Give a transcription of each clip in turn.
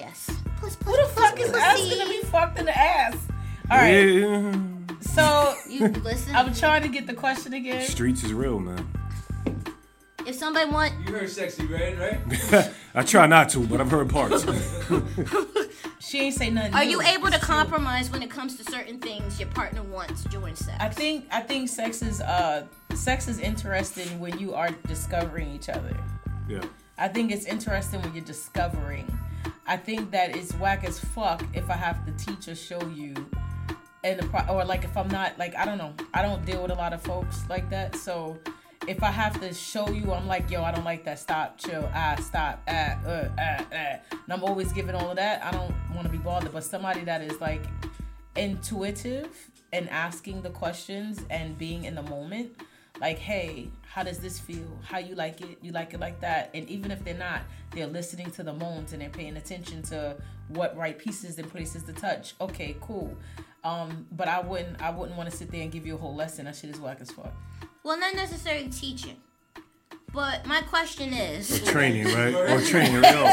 Yes. Who the fuck is asking to be fucked in the ass? All right. Yeah. So You listen. I'm trying to get the question again. Streets is real, man. If somebody want, You heard Sexy Red, right? I try not to, but I've heard parts. She ain't say nothing. are new. you able to It's true. compromise when it comes to certain things your partner wants during sex? I think sex is interesting when you are discovering each other. Yeah. I think it's interesting when you're discovering. I think that it's whack as fuck if I have to teach or show you, or like if I'm not like I don't know. I don't deal with a lot of folks like that, so if I have to show you, I'm like, yo, I don't like that. Stop, chill, stop, and I'm always giving all of that. I don't want to be bothered, but somebody that is like intuitive and asking the questions and being in the moment, like, hey, how does this feel? How you like it? You like it like that? And even if they're not, they're listening to the moans and they're paying attention to what right pieces and places to touch. Okay, cool. But I wouldn't want to sit there and give you a whole lesson. That shit is whack as fuck. Well, not necessarily teaching. But my question is... Training, right? Or training, yo.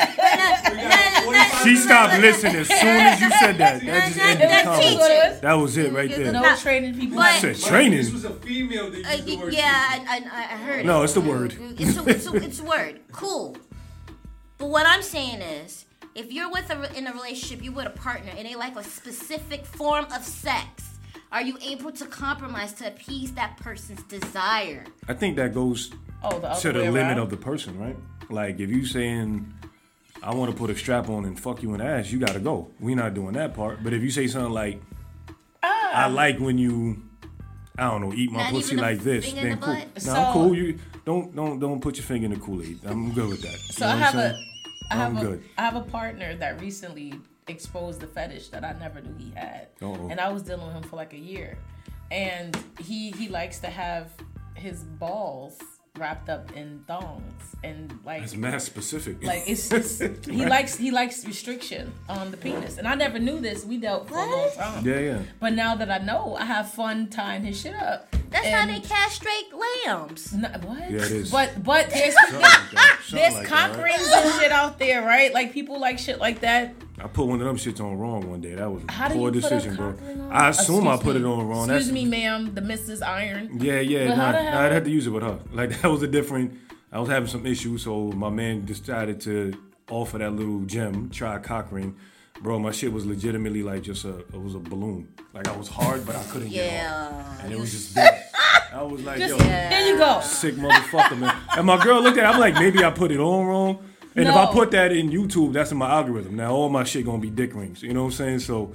She She stopped listening as soon as you said that. That just ended the That's conversation. teaching. That was it right there. No training people. But- I said This training. was a female that used the word Yeah, I heard it. No, it's the word. It's a word. Cool. But what I'm saying is, if you're in a relationship, you're with a partner, and they like a specific form of sex, are you able to compromise to appease that person's desire? I think that goes the other to the way limit around? of the person, right? Like if you saying, I want to put a strap on and fuck you in the ass, you gotta go. We not doing that part. But if you say something like, I like when you, I don't know, eat my Not pussy even a like this, finger in then the cool. butt? No, So- I'm cool. You don't put your finger in the Kool-Aid. I'm good with that. So You know I what have I'm a, saying? I have good. I have a partner that recently exposed the fetish that I never knew he had, Uh-oh. and I was dealing with him for like a year, and he likes to have his balls wrapped up in thongs and like It's mass specific. like it's just he likes restriction on the penis, and I never knew this. We dealt for a long time. yeah. But now that I know, I have fun tying his shit up. That's And- how they castrate lambs. What? Yeah, it is. But there's Something like that. Something there's like cock that, right? rings and shit out there, right? Like people like shit like that. I put one of them shits on wrong one day. That was a How do poor you put a decision, bro. cock ring on? I assume I Excuse put me. it on wrong. Excuse me, ma'am, the Mrs. Iron. Yeah. But how the hell- I'd have to use it with her. Like that was a different. I was having some issues, so my man decided to offer that little gem, try a cock ring. Bro, my shit was legitimately like just it was a balloon. Like I was hard, but I couldn't get off. Yeah. And it was just big. I was like, yo, There you go. sick motherfucker, man. And my girl looked at it, I'm like, maybe I put it on wrong. And if No. I put that in YouTube, that's in my algorithm. Now all my shit gonna be dick rings. You know what I'm saying? So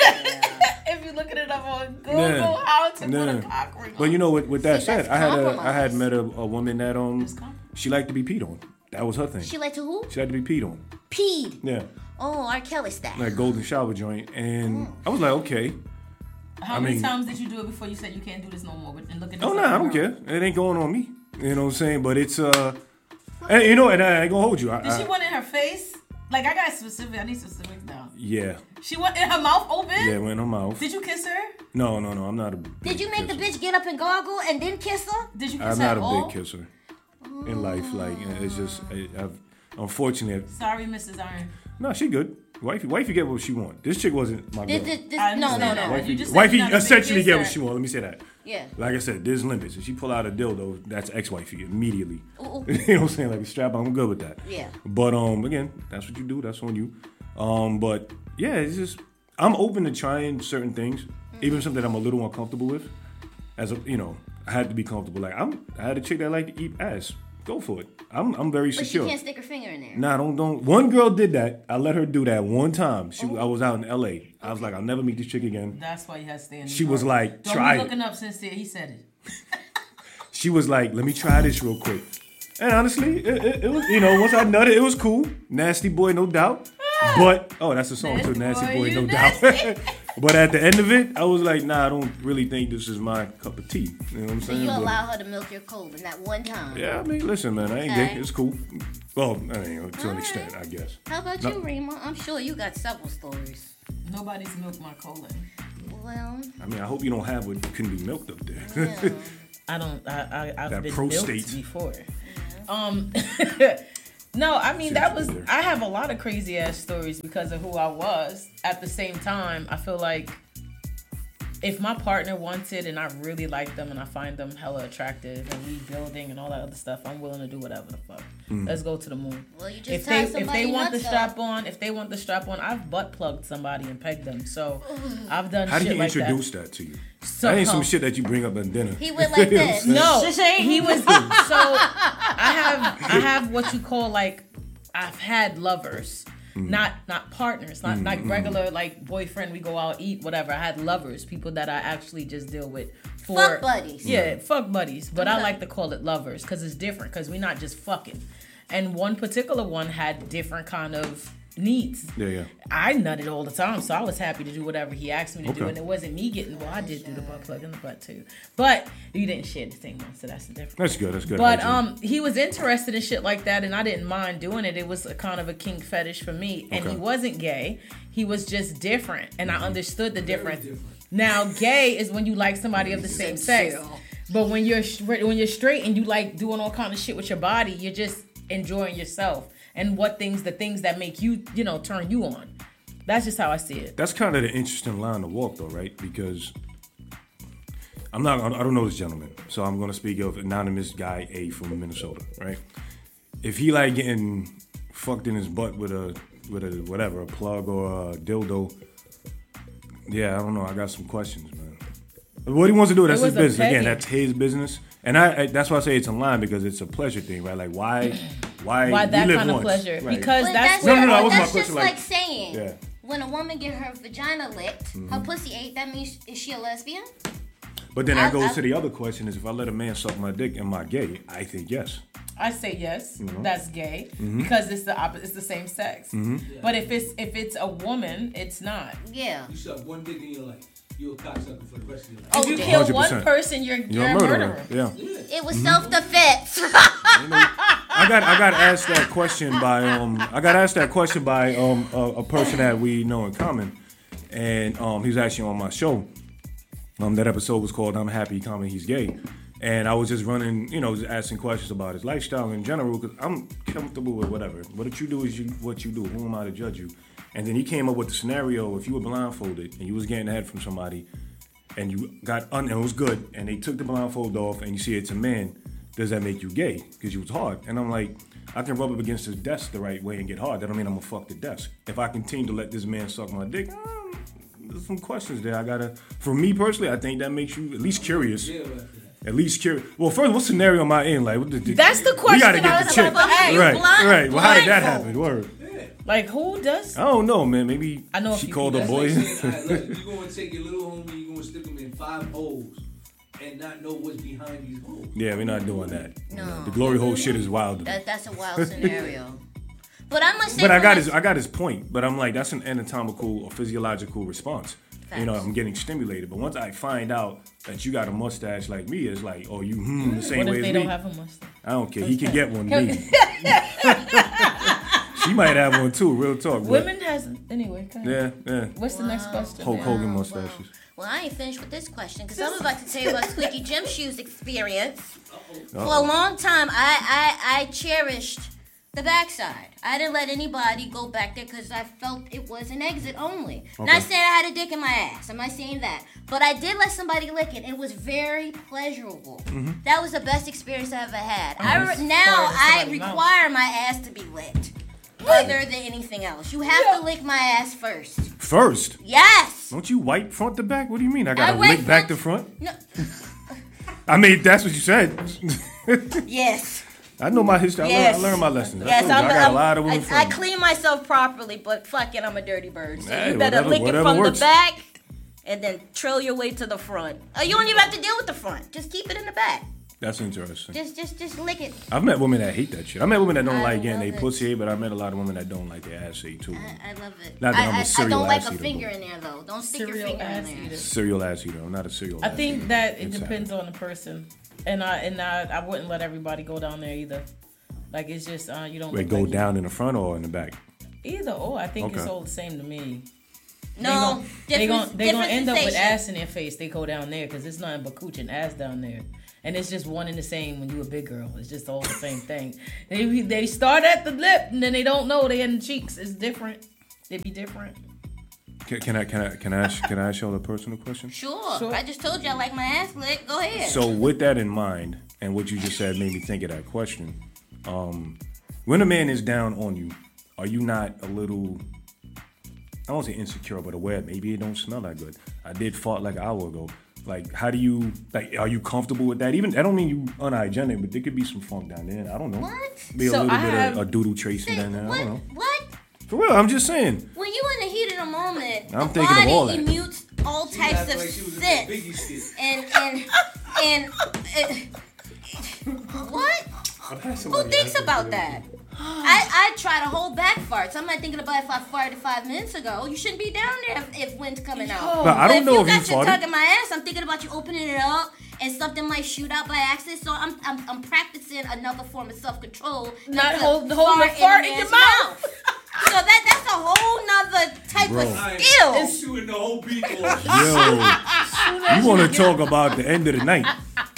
If you're looking it up on Google, Yeah. how to put Yeah. a cock ring But you know, with that See, said, that's I had compromise. met a woman that compromise. she liked to be peed on. That was her thing. She like to who? She liked to be peed on. Peed. Yeah, Oh, R. Kelly style. like golden shower joint, and I was like, okay. How I many mean- times did you do it before you said you can't do this no more? And look at this. Oh no, other I don't girl? care. It ain't going on me. You know what I'm saying? But it's and you know, and I ain't gonna hold you. Did she want it in her face? Like I got specific. I need specifics now. Yeah, She went in her mouth open. yeah, went in her mouth. Did you kiss her? No, I'm not a. Did you make the bitch get up and goggle and then kiss her? Did you kiss I'm her not at a all? big kisser in life. Like it's just, I've unfortunately. Sorry, Mrs. Iron. No, she good. Wifey get what she want. This chick wasn't my girl. I No. understand that. You just said Wifey you're not a big essentially get what kisser. she want. Let me say that. Yeah. Like I said, there's limits. If she pull out a dildo, that's ex-wifey immediately. Ooh. You know what I'm saying? Like a strap on, I'm good with that. Yeah. But again, that's what you do. That's on you. But yeah, it's just I'm open to trying certain things, even something I'm a little uncomfortable with. As a, I had to be comfortable. Like I had a chick that like to eat ass. Go for it. I'm very But she secure. can't stick her finger in there. Nah, don't. One girl did that. I let her do that one time. I was out in L.A. I was like, I'll never meet this chick again. That's why you had to stay in. She was like, Don't try be it. looking up since he said it. She was like, let me try this real quick. And honestly, it was, once I nutted, it was cool. Nasty boy, no doubt. But, that's a song too. Nasty boy, you no doubt. But at the end of it, I was like, nah, I don't really think this is my cup of tea. You know what I'm So saying? you But- allow her to milk your cold in that one time. yeah, I mean, listen, man, I ain't Okay. gay. It's cool. Well, to an extent, I guess. How about No. you, Rima? I'm sure you got several stories. Nobody's milked my colon. Well, I mean, I hope you don't have what couldn't be milked up there. yeah. I don't. I've That been prostate. milked before. No, I mean, Shouldn't that be was. there. I have a lot of crazy ass stories because of who I was. At the same time, I feel like if my partner wants it and I really like them and I find them hella attractive and we building and all that other stuff, I'm willing to do whatever the fuck. Let's go to the moon. Well, you just If tied they somebody want the nuts strap up. on, I've butt plugged somebody and pegged them. So I've done How did shit he like introduce that to you? So- That ain't some shit that you bring up at dinner. He went like You know what I'm this. saying? No, he was. So I have what you call like I've had lovers, not partners, not like regular like boyfriend. We go out eat whatever. I had lovers, people that I actually just deal with for Fuck buddies. Yeah, fuck buddies. But I Okay. like to call it lovers because it's different because we're not just fucking. And one particular one had different kind of needs. Yeah. I nutted all the time, so I was happy to do whatever he asked me to do, Okay. and it wasn't me getting. Well, I did do the butt plug in the butt too, but you didn't share the same one, so that's the difference. That's good. That's good. But hygiene. he was interested in shit like that, and I didn't mind doing it. It was a kind of a kink fetish for me, and Okay. he wasn't gay. He was just different, and I understood the difference. different. Now, gay is when you like somebody of the same sex, but when you're straight and you like doing all kind of shit with your body, you're just enjoying yourself and the things that make you turn you on. That's just how I see it. That's kind of the interesting line to walk, though, right? Because I don't know this gentleman, so I'm gonna speak of anonymous guy A from Minnesota, right? If he like getting fucked in his butt with a whatever, a plug or a dildo, yeah, I don't know. I got some questions, man. What he wants to do, that's It his was a business. Again, pegging. that's his business, and I that's why I say it's a line because it's a pleasure thing, right? Like why Why we that live kind of once, pleasure? right. Because But that's No, no, that was my that's just question, like- like saying Yeah. when a woman get her vagina licked, her pussy ate. That means is she a lesbian? But then that goes I- to the other question: is if I let a man suck my dick, am I gay? I think yes. I say yes, that's gay Mm-hmm. because it's the same sex. But if it's a woman, it's not. Yeah. You suck one dick in your life. You're a cocksucker for the rest of your life. If you damn. kill 100%. one person, you're You're a murderer. Yeah. It was self-defense. I got asked that question by a person that we know in common, and he was actually on my show. That episode was called "I'm Happy, He's Gay," and I was just running, just asking questions about his lifestyle in general because I'm comfortable with whatever. What you do is what you do. Who am I to judge you? And then he came up with the scenario: if you were blindfolded and you was getting head from somebody, and you got and it was good, and they took the blindfold off, and you see it's a man. Does that make you gay? Because you was hard. And I'm like, I can rub up against his desk the right way and get hard. That don't mean I'm gonna fuck the desk. If I continue to let this man suck my dick, there's some questions there. For me personally, I think that makes you at least curious. Yeah, after that. At least curious. Well, first, what scenario am I in? Like, That's the question We gotta that I get was the chick. about to ask. Right, Blind- right. Well, how did that blindfold. happen? Word. Like who does? I don't know, man. Maybe I know a she few called people. her That's boy. like saying, all right, look, you're going to take your little homie, you're going to stick him in 5 holes and not know what's behind these holes. Yeah, we're not doing that. No. The glory hole shit is wild. to me. That's a wild scenario. But I must say, But I from got his point. But I'm like, that's an anatomical or physiological response. Facts. I'm getting stimulated. But once I find out that you got a mustache like me, it's like, oh, you the same What way if as they me. don't have a mustache? I don't care. He can get one. Me. She might have one too. Real talk. But Women has anyway. go ahead. yeah. What's the next question? Hulk Hogan mustaches. Well, I ain't finished with this question because I'm about to tell you about Squeaky Gym Shoes experience. For a long time, I cherished the backside. I didn't let anybody go back there because I felt it was an exit only. Not saying I had a dick in my ass. I'm not saying that. But I did let somebody lick it. It was very pleasurable. That was the best experience I ever had. Now I somebody's mouth. require my ass to be licked. Other than anything else. You have to lick my ass first. First. Yes! Don't you wipe front to back? What do you mean? I I gotta wipe lick back front- to front? No. I mean, that's what you said. Yes. I know my history. Yes. I learned my lessons. Yes, I got a lot of women I friends. clean myself properly, but fuck it, I'm a dirty bird. So Hey, you better whatever- lick it whatever from works. the back and then trail your way to the front. Oh, you don't even have to deal with the front. Just keep it in the back. That's interesting. Just lick it. I've met women that hate that shit. I met women that don't I like getting love their it. pussy ate, but I met a lot of women that don't like their ass ate too. I love it. Not that I'm a I serial don't like ass a eater, finger but- in there though. Don't stick your Serial finger in ass there. eater. Serial ass eater. I'm not a serial I ass think eater. that it Inside. depends on the person, and I wouldn't let everybody go down there either. Like it's just you don't. Wait, look go like down in the front or in the back? Either or. I think it's Okay. all the same to me. No, they different gonna end up with sensation. ass in their face. They go down there because it's nothing but cooch and ass down there. And it's just one and the same when you a big girl. It's just all the same thing. They start at the lip and then they don't know they in the cheeks. It's different. They be different. Can I ask y'all a personal question? Sure. I just told you I like my ass licked. Go ahead. So with that in mind, and what you just said made me think of that question. When a man is down on you, are you not a little, I won't say insecure, but aware maybe it don't smell that good? I did fart like an hour ago. Like, how do you, like, are you comfortable with that? Even, I don't mean you unhygienic, but there could be some funk down there. I don't know. What? Be a little bit of a doodle tracing down there. What? I don't know. What? For real, I'm just saying. When you in the heat of the moment, I'm the thinking of all body that. emutes all types of scents. And what? Who thinks about that? I try to hold back farts. I'm not thinking about if I farted 5 minutes ago. You shouldn't be down there if wind's coming out. But I don't know if you got your farted. tongue in my ass, I'm thinking about you opening it up and something might shoot out by accident. So I'm practicing another form of self-control. Not holding the fart in your mouth. So that's a whole nother type of skill. It's shooting the whole beat off. Yo, you want to talk about the end of the night.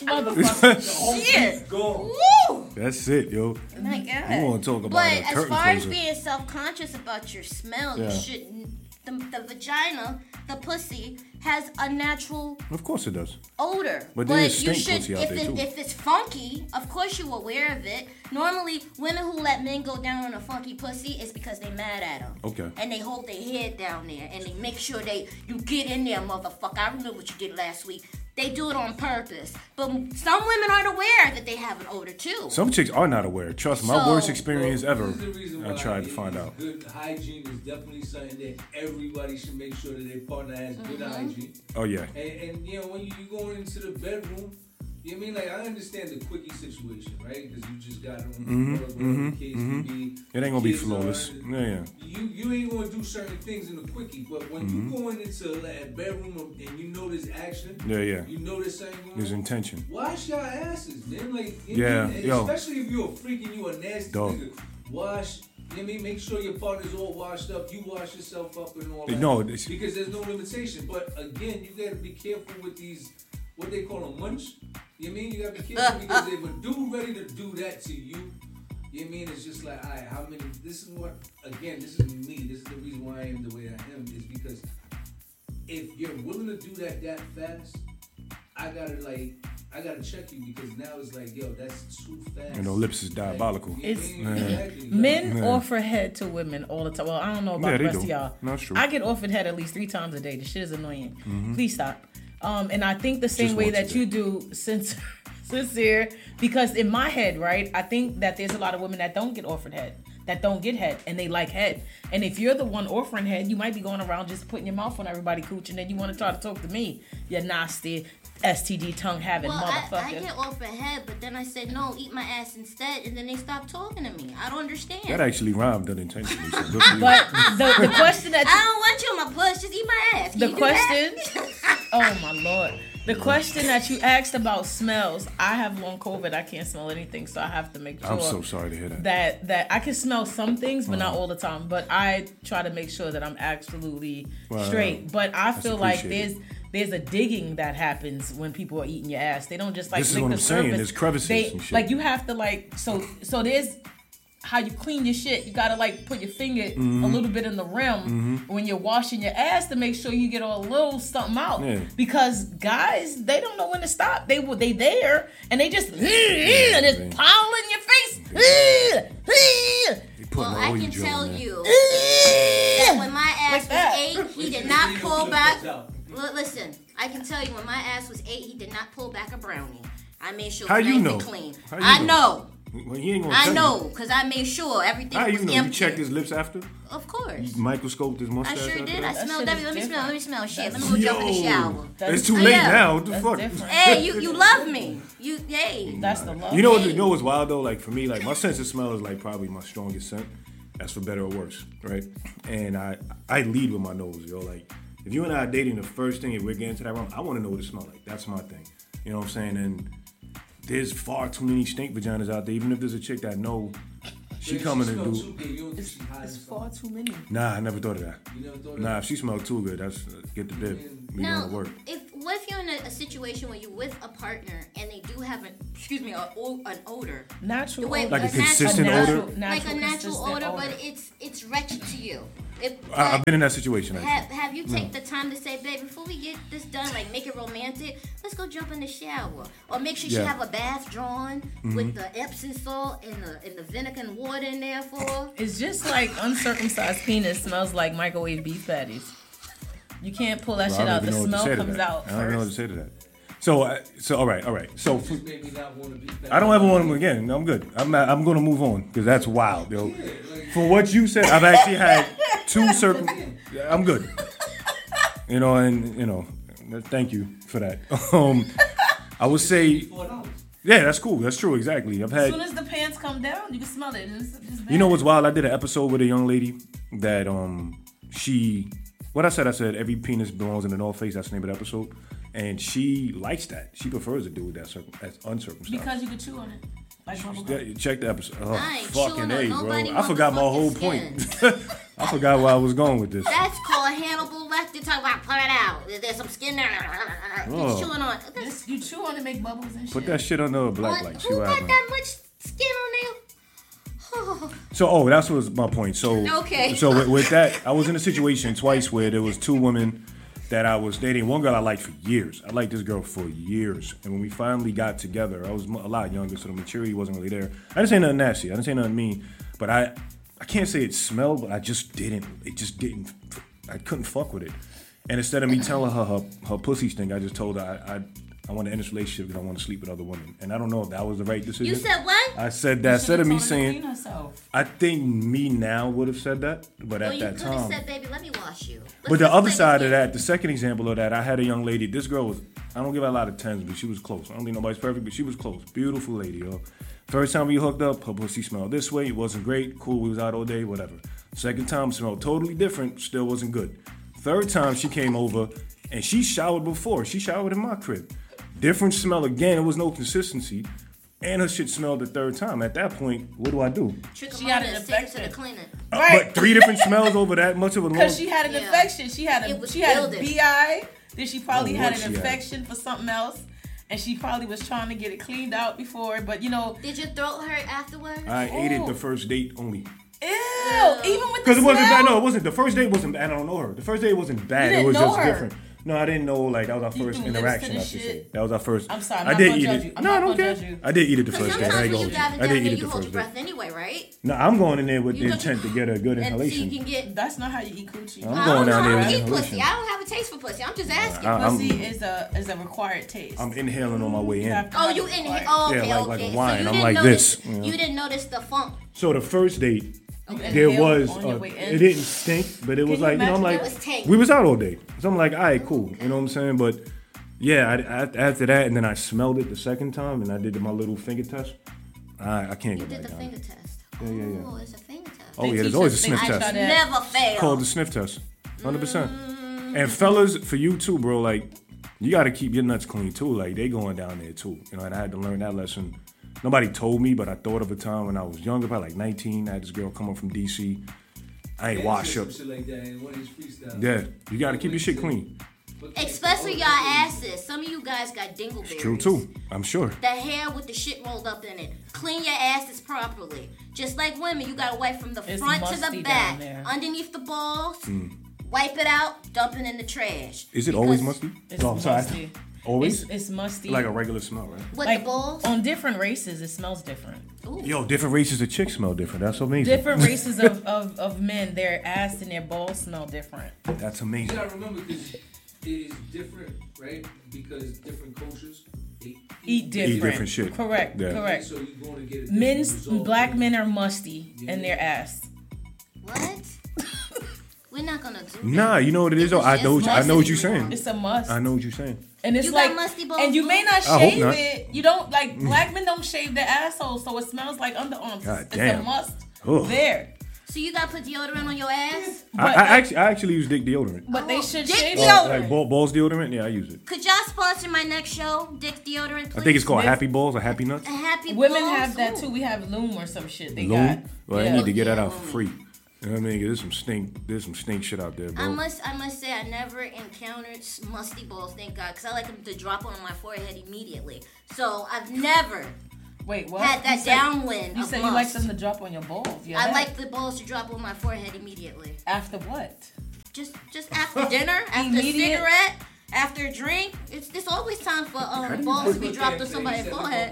Shit. Gone. Woo! That's it, yo. Oh my God. You want to talk about But a as curtain far as closer. being self-conscious about your smell, Yeah. you shouldn't. The vagina, the pussy, has a natural Of course it does. odor. But there is you stink should, pussy out there, too. if it's funky, of course you're aware of it. Normally, women who let men go down on a funky pussy is because they mad at them. Okay. And they hold their head down there and they make sure you get in there, motherfucker. I remember what you did last week. They do it on purpose. But some women aren't aware that they have an odor too. Some chicks are not aware. Trust me, my So- worst experience ever. This is the reason I why tried to find out. Good hygiene is definitely something that everybody should make sure that their partner has good hygiene. Oh yeah. And you know, when you going into the bedroom, you know what I mean? Like, I understand the quickie situation, right? Because you just got on whatever the case can be. It ain't gonna be Kids flawless. are- Yeah. You ain't gonna do certain things in the quickie, but when you going into like, a bedroom and you know there's action, Yeah. you know there's something going There's on. intention. Wash your asses, man. Like, you Yeah, know, and yo. especially if you're a freak and you a nasty Dog. nigga. Wash. You know what I mean? Make sure your partner's all washed up. You wash yourself up and all that. No, it's- because there's no limitation. But again, you gotta be careful with these, what they call them, munch. You know what I mean? You gotta be careful because if a dude ready to do that to you, you know what I mean? It's just like, alright, how many? This is what. Again, this is me. This is the reason why I am the way I am. Is because if you're willing to do that fast, I gotta check you because now it's like, yo, that's too fast. You know, lips is diabolical. It's- exactly. Men Yeah. offer head to women all the time. Well, I don't know about Yeah, the they rest do. of y'all. No, it's true. I get offered head at least 3 times a day. The shit is annoying. Please stop. And I think the same Just way once a that you do, sincere, because in my head, right, I think that there's a lot of women that don't get offered head, that don't get head, and they like head. And if you're the one offering head, you might be going around just putting your mouth on everybody cooch, and then you want to try to talk to me, you nasty STD tongue having Well, motherfucker. I get offered head, but then I said no, eat my ass instead, and then they stopped talking to me. I don't understand. That actually rhymed unintentionally. So good for you. But the question that I don't want you on my puss. Just eat my ass. Can The you do that? question, oh my Lord. The question that you asked about smells, I have long COVID. I can't smell anything, so I have to make sure I'm so sorry to hear that. that I can smell some things, but not all the time. But I try to make sure that I'm absolutely Well, straight. But I feel like appreciated. there's a digging that happens when people are eating your ass. They don't just like This is lick what the I'm saying. surface. There's crevices They, and shit. like you have to like so there's how you clean your shit. You gotta like put your finger Mm-hmm. a little bit in the rim when you're washing your ass to make sure you get a little something out. Yeah. Because guys, they don't know when to stop. They there and they just and man. it's pile in your face. You putting Well, all I your can jaw tell in there. you that when my ass Like that. was 8, he did not pull back. Listen, I can tell you when my ass was 8, he did not pull back a brownie. I made sure How it was you nice know? and clean. How you I know? know. Well, he ain't gonna I tell know, you. because I made sure everything How was you know? empty. You checked his lips after? Of course. You microscoped his I mustache sure after did. that? I That smelled shit everything. is Let me smell shit. Let me That's- go jump in the shower. It's too That's- late Yeah. now. What the That's fuck? different. Hey, you love me. Hey. That's the love. You know what's wild though? Like for me, like my sense of smell is like probably my strongest scent. That's for better or worse, right? And I lead with my nose, yo. Like if you and I are dating, the first thing if we're getting to that room, I want to know what it smells like. That's my thing. You know what I'm saying? And there's far too many stink vaginas out there. Even if there's a chick that know she coming to do. It's far too many. Nah, I never thought of that. You never thought of Nah, that? if she smelled too good, that's get the dip. We Now, going to work. what if you're in in a situation where you're with a partner and they do have an odor, Natural. Like Like a a consistent natural- odor. like a natural consistent odor, but it's wretched to you. I've been in that situation. Actually. Have you take the time to say, babe, before we get this done, like make it romantic, let's go jump in the shower. Or make sure she Yeah. have a bath drawn with the Epsom salt and the vinegar and water in there for her. It's just like uncircumcised penis smells like microwave beef patties. You can't pull that Well, shit I out. don't The even know what to smell say to comes that. out I don't even know what to first. say to that. So all right. So Just made me not want to be back. I don't ever want them again. I'm good. I'm going to move on because that's wild, yo. For what you said, I've actually had 2 I'm good. You know, and you know, thank you for that. I would say, $4. yeah, that's cool. That's true. Exactly. I've As had. soon as the pants come down, you can smell it. And it's just You know bad. what's wild? I did an episode with a young lady that what I said every penis belongs in the North Face. That's the name of the episode, and she likes that. She prefers to do it that's uncircumcised. Because you can chew on it. Like bubble gum. Yeah, check the episode. Oh, I ain't fucking chewing A, on bro. nobody I forgot my whole motherfucking point. I forgot where I was going with this. That's called Hannibal Lecter. Talk about pull it out. There's some skin there. Oh. Just chewing on. Just, you chew on it, make bubbles and shit. Put that shit under a black light. See Who what got happens. that much skin on there? So, that's was my point. So, Okay. So with that, I was in a situation twice where there was 2 women that I was dating. One girl I liked for years. I liked this girl for years. And when we finally got together, I was a lot younger, so the maturity wasn't really there. I didn't say nothing nasty. I didn't say nothing mean. But I can't say it smelled, but I just didn't. It just didn't. I couldn't fuck with it. And instead of me telling her pussy stink, I just told her I want to end this relationship because I want to sleep with other women. And I don't know if that was the right decision. You said what? I said that. Instead of me saying, Clean herself. I think me now would have said that, but Well, at you that could have time. said, baby, let me wash you. But the other side of that, the second example of that, I had a young lady. This girl was, I don't give her a lot of tens, but she was close. I don't think nobody's perfect, but she was close. Beautiful lady, yo. First time we hooked up, her pussy smelled this way. It wasn't great. Cool, we was out all day, whatever. Second time, smelled totally different. Still wasn't good. Third time, she came over, and she showered before. She showered in my crib. Different smell again. There was no consistency. And her shit smelled the third time. At that point, what do? Trick She him had out an and take him to infection. the clinic. Right. But 3 different smells over that much of a long. Because she had an Yeah. infection. She had It was a building. BI. Then she probably Oh, had what an she had. infection for something else. And she probably was trying to get it cleaned out before. But you know, Did your throat hurt afterwards? I ate it Oh. the first date only. ew. Even with the Because it wasn't smell? bad. No, it wasn't. The first date wasn't bad. I don't know her. The first date wasn't bad. You It was didn't know just her. different. No, I didn't know. Like, that was our You first threw lips to interaction. the I should say. shit? That was our first. I'm sorry, I'm I not did gonna eat judge it. you. I'm No, not I don't gonna care. judge you. I did eat it the Because first day. I sometimes ain't when gonna you hold driving you. I down did there, eat it you the hold first your day. breath anyway, right? No, I'm going in there with the You go- intent to get a good And so inhalation. you can get. That's not how you eat coochie. I'm I going don't know down there how with to eat inhalation. pussy. I don't have a taste for pussy. I'm just asking. I'm- Pussy is a required taste. I'm inhaling on my way You in. have to Oh, have you it in here? required. Oh, Yeah, okay, like okay. a wine. So you I'm didn't like notice, this, you know. You didn't notice the funk. So the first date, You there inhale was on your way in. it didn't stink, but it was you like, you know, I'm imagine? like, It was tangy. we was out all day. So I'm like, all right, cool. You know what I'm saying? But yeah, after that, and then I smelled it the second time, and I did my little finger test. I can't You go did back the down. finger test. Yeah. Oh, it's a finger test. Oh They yeah, teach there's always a us sniff things test. like I that. never fail. Called the sniff test. 100%. And fellas, for you too, bro, like, you got to keep your nuts clean too. Like, they going down there too. You know, and I had to learn that lesson. Nobody told me, but I thought of a time when I was younger, probably like 19. I had this girl coming from DC. I ain't wash up. Shit like that in one of his freestyles. Yeah, you got to keep your shit clean. Especially y'all asses. Some of you guys got dingleberries. True too, I'm sure. The hair with the shit rolled up in it. Clean your asses properly. Just like women, you gotta wipe from the It's front to musty the down back, there. underneath the balls. Wipe it out, dump it in the trash. Is it always Because musty? It's Oh, sorry. musty. Always? It's musty. Like a regular smell, right? With Like the balls. on different races, it smells different. Yo, different races of chicks smell different. That's amazing. Different races of men, their ass and their balls smell different. That's You amazing. gotta remember because it is different, right? Because different cultures they Eat different. different shit. Correct. Yeah. Correct. So you're going to get a different Men's result. black men are musty in their ass. What? We're not gonna do that. Nah, you know what it is though. I know what you're saying. It's a must. I know what you're saying. And it's You got like, musty balls, and you too? may not I hope shave not. it. You don't like black men don't shave their assholes, so it smells like underarms. God It's damn. a must Ugh. there. So you gotta put deodorant on your ass? I actually use dick deodorant. But they should Dick shave deodorant. it. Like balls deodorant. Yeah, I use it. Could y'all sponsor my next show, Dick Deodorant, please? I think it's called Smith. Happy Balls or Happy Nuts. A happy Women balls? have that Ooh. too. We have Loom or some shit. They Loom. got. Well, I yeah. need to get that out for free. You know what I mean? There's some stink shit out there, bro. I must say I never encountered musty balls, thank God, because I like them to drop on my forehead immediately. So I've never Wait, what? had that downwind. You of said must. you like them to drop on your balls. I like the balls to drop on my forehead immediately. After what? Just after dinner, after a cigarette, after a drink. It's always time for balls to be dropped on somebody's forehead.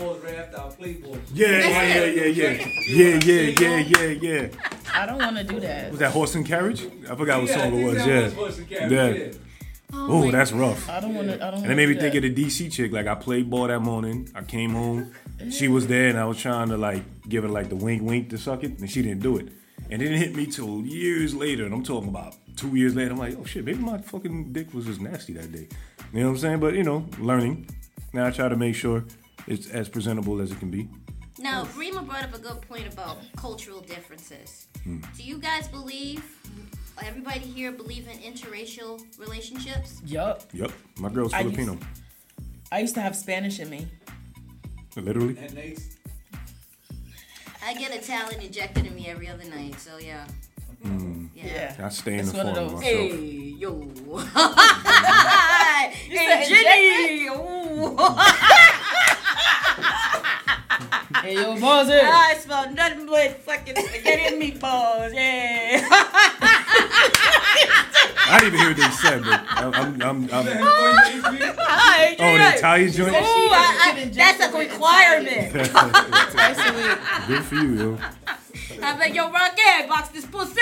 Yeah. I don't want to do that. Was that Horse and Carriage? I forgot what song it was. Yeah. Oh, that's rough. I don't want to. And it made me think of the DC chick. Like, I played ball that morning. I came home. She was there, and I was trying to, like, give her, like, the wink to suck it. And she didn't do it. And it didn't hit me till years later. And I'm talking about 2 years later. I'm like, oh, shit, maybe my fucking dick was just nasty that day. You know what I'm saying? But, you know, learning. Now I try to make sure it's as presentable as it can be. Now, Rima brought up a good point about cultural differences. Do you guys believe, everybody here believe in interracial relationships? Yup. Yep. My girl's Filipino. I used to have Spanish in me. Literally? I get Italian injected in me every other night, so yeah. Yeah. I stay in It's the one of phone those. myself. Hey, yo. Hey, Jenny. Hey, yo, Moses. I smell nothing but fucking spaghetti and meatballs, yeah. I didn't even hear what they said, but I'm oh, the Italian joint? Ooh, that's a requirement. Good for you, yo. I'm like, yo, Rocket, box this pussy.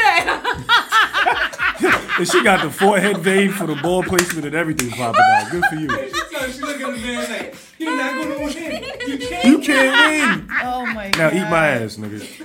And she got the forehead vein for the ball placement and everything popping out. Good for you. She look at the man like, you're not going to win. You can't win. Oh my god. Now eat my ass, nigga. You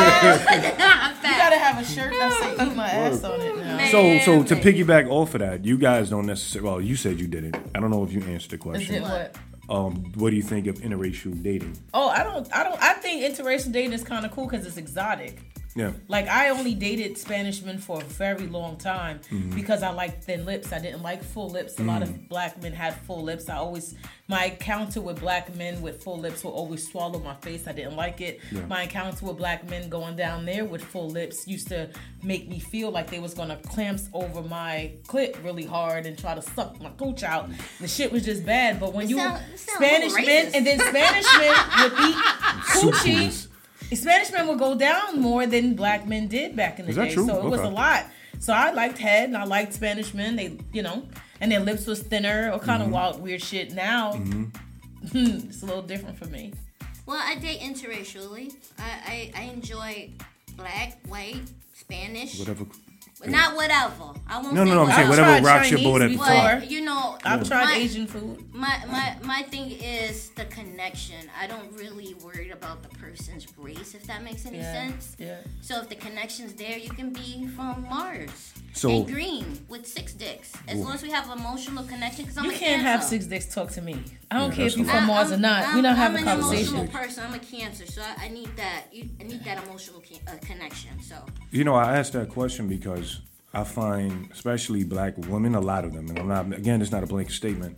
gotta have a shirt that says "eat my ass" on it now. So to piggyback off of that, you guys don't necessarily. Well, you said you didn't. I don't know if you answered the Is question. it what? What do you think of interracial dating? Oh, I think interracial dating is kind of cool because it's exotic. Yeah. Like, I only dated Spanish men for a very long time because I liked thin lips. I didn't like full lips. A lot of black men had full lips. My encounter with black men with full lips will always swallow my face. I didn't like it. Yeah. My encounter with black men going down there with full lips used to make me feel like they was gonna clamps over my clit really hard and try to suck my cooch out. The shit was just bad. But when Spanish men, and then Spanish men would eat coochie. Spanish men would go down more than black men did back in the day. True? So it was Okay. a lot. So I liked head and I liked Spanish men. They, and their lips was thinner or kind of wild, weird shit. Now, it's a little different for me. Well, I date interracially. I enjoy black, white, Spanish. Whatever. Not whatever. I won't No, say I'm saying I've whatever tried rocks your Chinese boat at the before. top. But, you know, I've tried my- Asian food. My thing is the connection. I don't really worry about the person's race, if that makes any sense. Yeah. So if the connection's there, you can be from Mars So- and green with 6 dicks. As long as we have emotional connection, because I'm You a can't Cancer. have 6 dicks talk to me. I don't Yeah, care if that's you a from lot. Mars or not. We don't have a I'm conversation. an emotional person. I'm a Cancer, so I need that. I need that emotional connection. So You know, I asked that question because I find, especially black women, a lot of them, and I'm not. Again, it's not a blanket statement.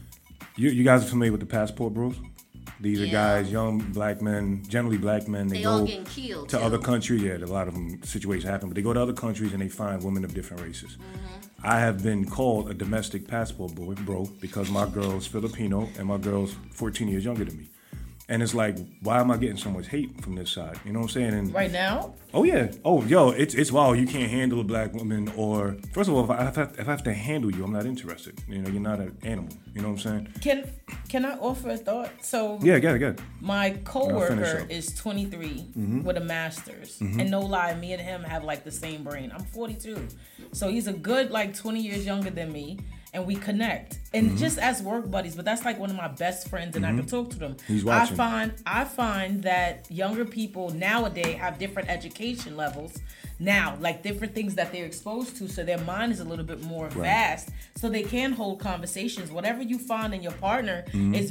You guys are familiar with the passport bros? These are guys, young black men, generally black men. they go all getting killed to too. other countries. Yeah, a lot of them situations happen, but they go to other countries and they find women of different races. I have been called a domestic passport bro, because my girl's Filipino and my girl's 14 years younger than me. And it's like, why am I getting so much hate from this side? You know what I'm saying? And Right now? oh yeah. Oh yo, it's wow. You can't handle a black woman, or first of all, if I have to handle you, I'm not interested. You know, you're not an animal. You know what I'm saying? Can I offer a thought? So Yeah, get it. my finish coworker up. is 23 with a master's, and no lie, me and him have like the same brain. I'm 42, so he's a good like 20 years younger than me, and we connect, and just as work buddies. But that's like one of my best friends, and I can talk to them. He's watching. I find that younger people nowadays have different education levels now, like different things that they're exposed to, so their mind is a little bit more vast, so they can hold conversations. Whatever you find in your partner is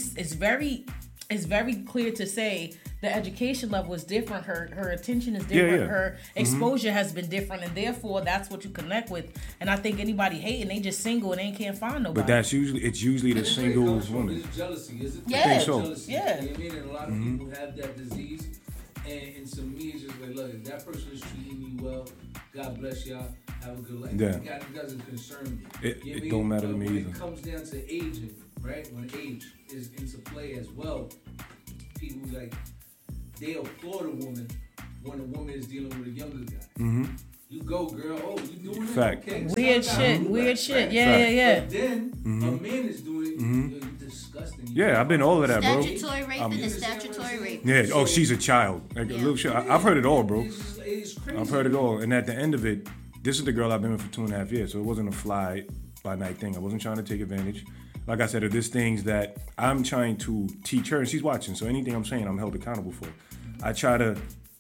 very clear to say the education level is different. Her attention is different. Yeah. Her exposure has been different, and therefore that's what you connect with. And I think anybody hating, they just single and they can't find nobody. But it's usually the single woman. It's jealousy, is it? Yeah. I think so. Jealousy. Yeah. You know what I mean? And a lot of people have that disease. And to me, it's just like, look, if that person is treating you well, God bless y'all. Have a good life. Yeah. It doesn't concern me. It don't matter to me when either. it comes down to aging, right? When age is into play as well, people like they applaud a woman when a woman is dealing with a younger guy. Mm-hmm. You go, girl. Oh, you doing Fact. it? Okay. Weird So shit. right? Weird shit. Right? Yeah. But then a man is doing it. You're disgusting. Yeah, I've been all of that, bro. Statutory rape is statutory rape. Yeah. Oh, she's a child. Like, Yeah. little shit. I've heard it all, bro. It's crazy. I've heard it all. And at the end of it, this is the girl I've been with for 2.5 years, so it wasn't a fly by night thing. I wasn't trying to take advantage. Like I said, there's things that I'm trying to teach her, and she's watching, so anything I'm saying, I'm held accountable for. I try to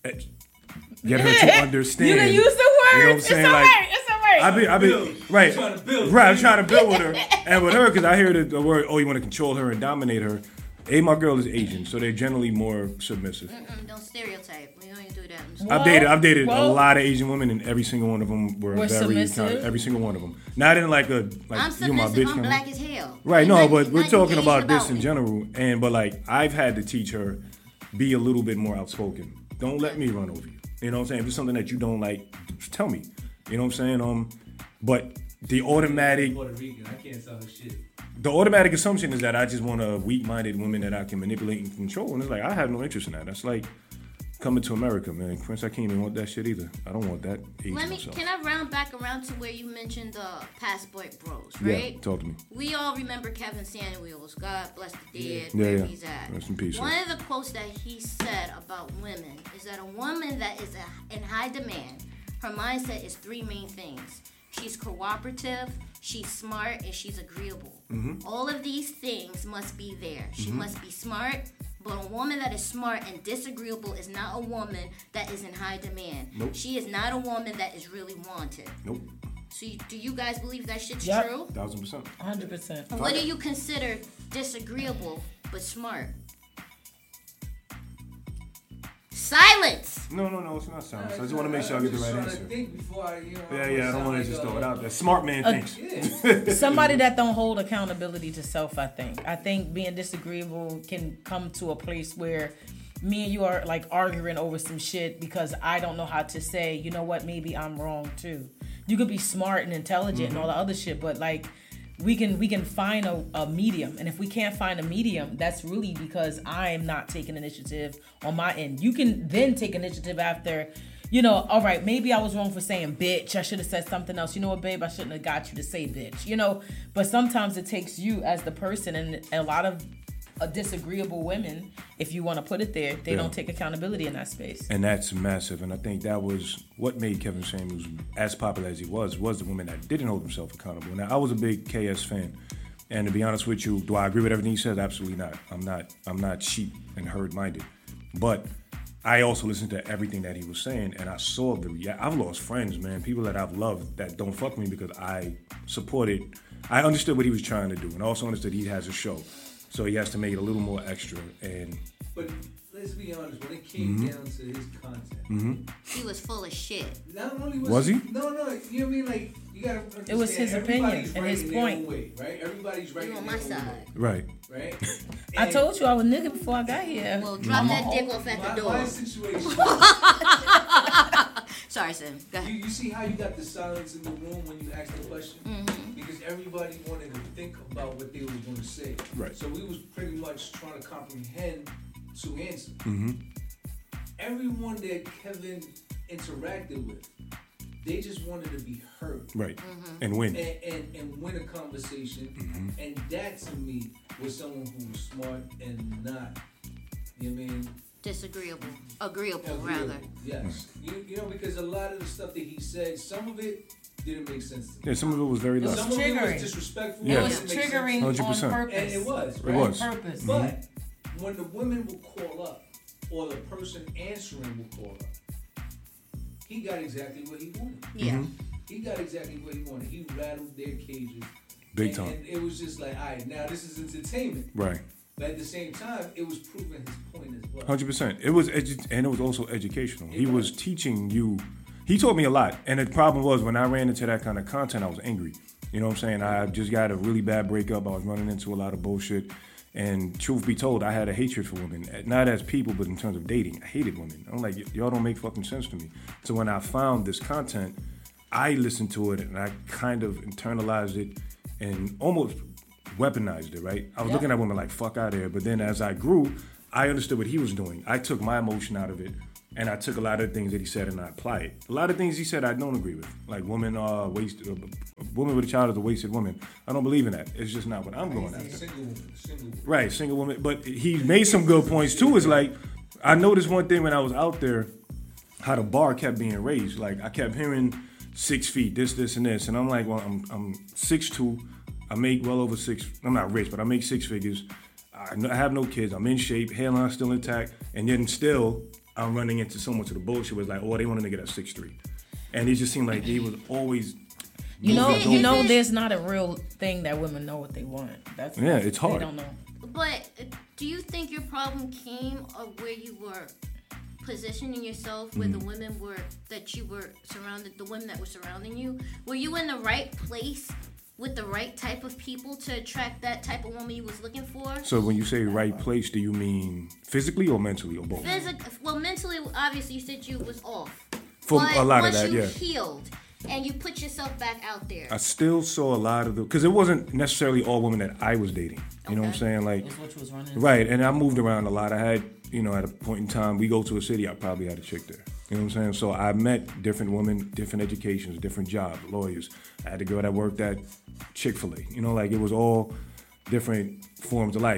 get her to understand. You can use the words. You know what I'm saying? It's all Like, right. It's all right. I be right. Trying to build. Right, I'm trying to build with her. And with her, because I hear the word, oh, you want to control her and dominate her. My girl is Asian, so they're generally more submissive. Don't stereotype. We don't do that. I've dated a Well, lot of Asian women, and every single one of them were very submissive? every single one of them. Not in like I'm you my submissive. bitch. I'm kind of- black as hell. Right, You're no, not- but you're we're not talking engaged about this in me. general. But like I've had to teach her, be a little bit more outspoken. Don't let me run over you. You know what I'm saying? If it's something that you don't like, just tell me. You know what I'm saying? But the automatic Puerto Rican. I can't tell her shit. the automatic assumption is that I just want a weak-minded woman that I can manipulate and control. And it's like, I have no interest in that. That's like coming to America, man. Prince, I can't even want that shit either. I don't want that. Can I round back around to where you mentioned the passport bros, Yeah, right? talk to me. We all remember Kevin Samuels. God bless the dead, Yeah, where yeah. he's at. Rest in peace, One yeah. of the quotes that he said about women is that a woman that is in high demand, her mindset is three main things. She's cooperative, she's smart, and she's agreeable. Mm-hmm. All of these things must be there. She must be smart, but a woman that is smart and disagreeable is not a woman that is in high demand. Nope. She is not a woman that is really wanted. Nope. So do you guys believe that shit's Yep. true? 1,000%. 100%. What do you consider disagreeable but smart? Silence. No, it's not silence. I just want to make sure I get the right I'm answer. just trying to think before I, Yeah, I don't want to just throw it out there. Smart man thinks. Somebody that don't hold accountability to self, I think being disagreeable can come to a place where me and you are like arguing over some shit because I don't know how to say, you know what, maybe I'm wrong too. You could be smart and intelligent and all the other shit, but like we can find a medium, and if we can't find a medium, that's really because I'm not taking initiative on my end. You can then take initiative after, you know, all right, maybe I was wrong for saying bitch. I should have said something else. You know what, babe? I shouldn't have got you to say bitch. You know, but sometimes it takes you as the person, and a lot of disagreeable women, if you want to put it there, they don't take accountability in that space. And that's massive. And I think that was what made Kevin Samuels as popular as he was the women that didn't hold themselves accountable. Now, I was a big KS fan. And to be honest with you, do I agree with everything he says? Absolutely not. I'm not sheep and herd-minded. But I also listened to everything that he was saying, and I saw I've lost friends, man. People that I've loved that don't fuck me because I understood what he was trying to do. And I also understood he has a show. So he has to make it a little more extra. But let's be honest, when it came down to his content, He was full of shit. not only Was he? No, you know what I mean? Like, you gotta understand, It was his opinion everybody's and his right in their point. own way, right? Everybody's right You in on their my own side. Right. way, right? I told you I was nigga before I got here. Well, drop that dick off at the My door. situation, Sorry, Sim. Go ahead. you see how you got the silence in the room when you asked the question? Because everybody wanted to think about what they were going to say. Right. So we was pretty much trying to comprehend two answers. Everyone that Kevin interacted with, they just wanted to be heard. Right. And win. And win a conversation. And that to me was someone who was smart and not, you know what I mean? Disagreeable. Agreeable, rather. Yes. You know, because a lot of the stuff that he said, some of it didn't make sense to me. Yeah, some of it was very was loud. Some of it triggering. was disrespectful. Yeah. It It was didn't make triggering sense. 100%. on purpose. And it was, It right? was. Purpose. But when the women will call up, or the person answering will call up, he got exactly what he wanted. Yeah. He got exactly what he wanted. He rattled their cages. Big and, time. And it was just like, all right, now this is entertainment. Right. But at the same time, it was proving his point as well. 100%. It was and it was also educational. He was teaching you. He taught me a lot. And the problem was when I ran into that kind of content, I was angry. You know what I'm saying? I just got a really bad breakup. I was running into a lot of bullshit. And truth be told, I had a hatred for women, not as people, but in terms of dating. I hated women. I'm like, y'all don't make fucking sense to me. So when I found this content, I listened to it and I kind of internalized it and almost weaponized it, right? I was looking at women like, fuck out of here. But then as I grew, I understood what he was doing. I took my emotion out of it. And I took a lot of things that he said and I applied it. A lot of things he said I don't agree with. Like women are wasted, a woman with a child is a wasted woman. I don't believe in that. It's just not what I'm going after. Single woman. Right, single woman. But he made some good points too. Is like, I noticed one thing when I was out there, how the bar kept being raised. Like I kept hearing 6 feet, this, and this. And I'm like, well, I'm 6'2". I make well over I'm not rich, but I make 6 figures. I have no kids. I'm in shape. Hairline still intact. And then still, I'm running into so much of the bullshit was like, oh, they want a nigga that's 6'3". And it just seemed like he was always... You know, there's not a real thing that women know what they want. It's hard. They don't know. But do you think your problem came of where you were positioning yourself, where the women were, that you were surrounded, the women that were surrounding you? Were you in the right place with the right type of people to attract that type of woman you was looking for? So when you say right place, do you mean physically or mentally or both? Well, mentally, obviously, you said you was off. For but a lot of that, once you healed and you put yourself back out there. I still saw a lot of because it wasn't necessarily all women that I was dating. You know what I'm saying? Like, That's what you was running. Right, and I moved around a lot. I had, at a point in time, we go to a city, I probably had a chick there. You know what I'm saying? So I met different women, different educations, different jobs, lawyers. I had a girl that worked at Chick-fil-A. It was all different forms of life.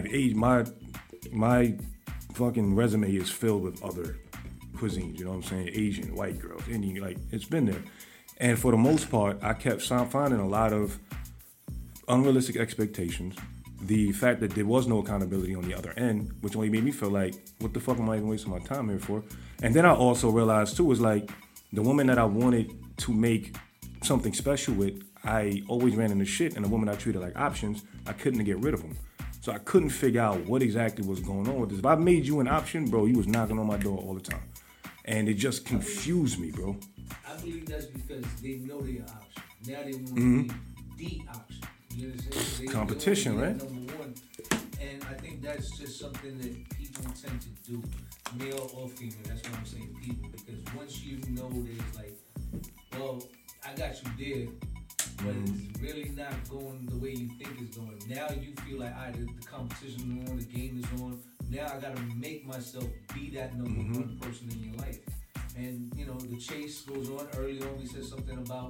My fucking resume is filled with other cuisines, you know what I'm saying? Asian, white girls, Indian, it's been there. And for the most part, I kept finding a lot of unrealistic expectations. The fact that there was no accountability on the other end, which only made me feel like, what the fuck am I even wasting my time here for? And then I also realized too, is like, the woman that I wanted to make something special with, I always ran into shit, and the woman I treated like options, I couldn't get rid of them. So I couldn't figure out what exactly was going on with this. If I made you an option, bro, you was knocking on my door all the time. And it just confused me, bro. I believe that's because they know they're an option. Now they want to be the option. You understand? Competition, right? Number one. And I think that's just something that people tend to do, male or female. That's why I'm saying people. Because once you know there's like, well, I got you there, but it's really not going the way you think it's going. Now you feel like, the competition is on, the game is on. Now I gotta make myself be that number one person in your life. And, the chase goes on. Early on, we said something about,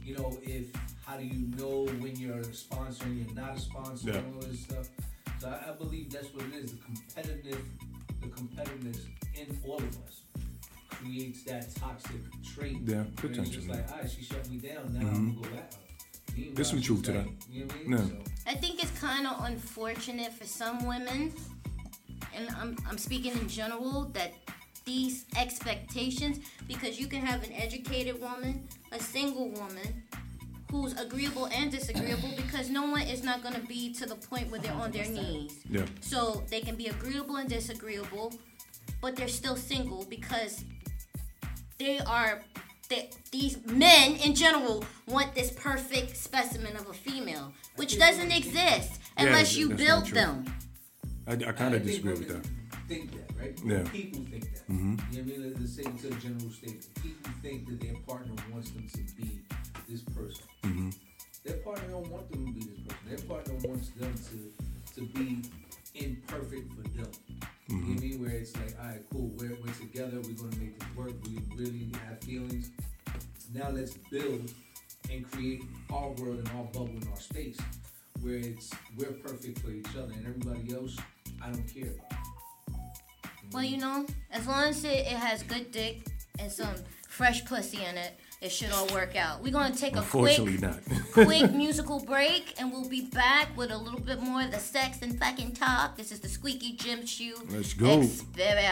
how do you know when you're a sponsor and you're not a sponsor and all this stuff. So I believe that's what it is. The competitiveness in all of us creates that toxic trait. Yeah, potentially. It's just like, all right, she shut me down. Now I'm gonna go at her. There's some truth to that. You know what I mean? No. I think it's kind of unfortunate for some women, and I'm speaking in general, that these expectations, because you can have an educated woman, a single woman, who's agreeable and disagreeable, because no one is not going to be to the point where they're on their knees. Yeah. So they can be agreeable and disagreeable, but they're still single because these men in general want this perfect specimen of a female, which doesn't exist unless you build them. I kind of disagree with that. Think that, right? Yeah. People think that. You know what I mean? Let's say to a general statement. People think that their partner wants them to be this person. Their partner don't want them to be this person. Their partner wants them to be imperfect for them. You know what I mean? Where it's like, all right, cool, we're together, we're going to make this work, we really have feelings. Now let's build and create our world and our bubble and our space where we're perfect for each other, and everybody else, I don't care about. Well, as long as it has good dick and some fresh pussy in it, it should all work out. We're going to take a quick musical break, and we'll be back with a little bit more of the sex and fucking talk. This is the Squeaky Gym Shoe. Let's go. Experience.